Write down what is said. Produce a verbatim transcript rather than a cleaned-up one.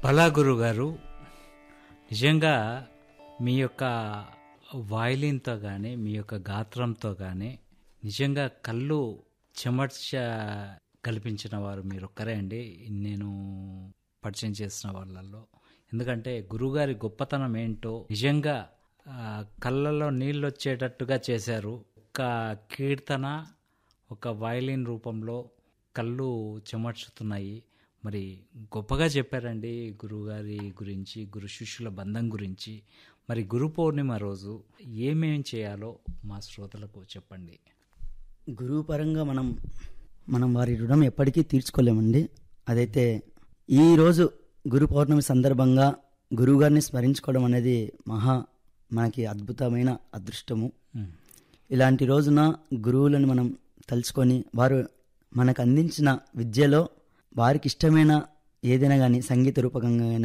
భలా గురుగారు, నిజంగా మీ యొక్క వాయిలిన్తో కానీ మీ యొక్క గాత్రంతో కానీ నిజంగా కళ్ళు చెమర్చ కల్పించిన వారు మీరు ఒక్కరే అండి నేను పరిచయం చేసిన వాళ్ళల్లో. ఎందుకంటే గురుగారి గొప్పతనం ఏంటో నిజంగా కళ్ళల్లో నీళ్ళు వచ్చేటట్టుగా చేశారు. ఒక కీర్తన ఒక వయలిన్ రూపంలో కళ్ళు చెమర్చుతున్నాయి. మరి గొప్పగా చెప్పారండి గురువుగారి గురించి, గురు శిష్యుల బంధం గురించి. మరి గురు పౌర్ణిమ రోజు ఏమేం చేయాలో మా శ్రోతలకు చెప్పండి. గురువు పరంగా మనం మనం వారి రుణం ఎప్పటికీ తీర్చుకోలేమండి. అదైతే ఈరోజు గురు పౌర్ణమి సందర్భంగా గురువుగారిని స్మరించుకోవడం అనేది మహా మనకి అద్భుతమైన అదృష్టము. ఇలాంటి రోజున గురువులను మనం తలుచుకొని వారు మనకు అందించిన విద్యలో వారికి ఇష్టమైన ఏదైనా కానీ సంగీత రూపకంగా